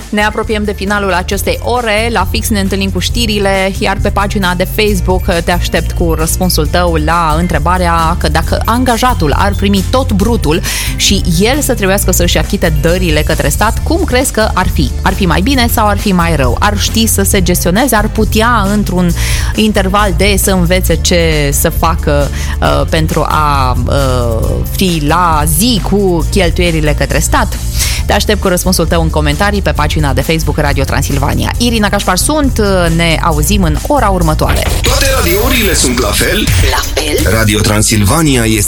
Ne apropiem de finalul acestei ore, la fix ne întâlnim cu știrile, iar pe pagina de Facebook te aștept cu răspunsul tău la întrebarea că dacă angajatul ar primi tot brutul și el să trebuiască să-și achite dările către stat, cum crezi că ar fi? Ar fi mai bine sau ar fi mai rău? Ar ști să se gestioneze? Ar putea într-un interval să învețe ce să facă pentru a fi la zi cu cheltuielile către stat? Te aștept cu răspunsul tău în comentarii pe pagina de Facebook Radio Transilvania. Irina Cașpar sunt, ne auzim în ora următoare. Toate radiourile sunt la fel? La fel? Radio Transilvania este